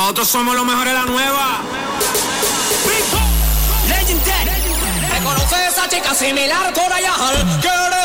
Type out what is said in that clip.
Nosotros somos los mejores de la nueva. Legendary. ¿Me conoces esa chica similar por allá?